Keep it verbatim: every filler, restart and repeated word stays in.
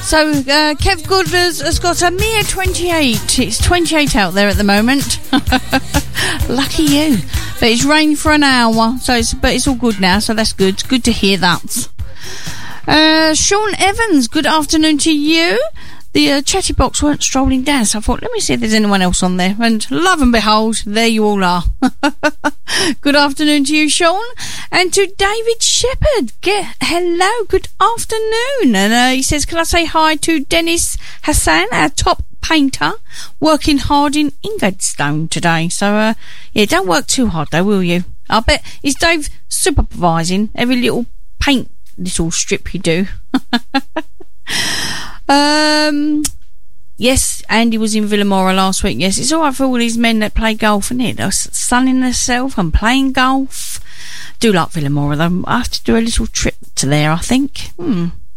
So, uh, Kev Gooders has got a mere twenty-eight. It's twenty-eight out there at the moment. Lucky you. But it's rained for an hour, so it's, but it's all good now, so that's good. It's good to hear that. Uh, Sean Evans, good afternoon to you. The uh, chatty box weren't strolling down, so I thought, let me see if there's anyone else on there. And lo and behold, there you all are. Good afternoon to you, Sean. And to David Shepherd, get hello, good afternoon. And uh, he says, can I say hi to Dennis Hassan, our top painter, working hard in Ingadstone today. So, uh, yeah, don't work too hard though, will you? I bet, is Dave supervising every little paint little strip you do? Um, yes, Andy was in Villamora last week. Yes, it's all right for all these men that play golf, isn't it? They're sunning themselves and playing golf. Do like Villamora though. I have to do a little trip to there, I think. Hmm.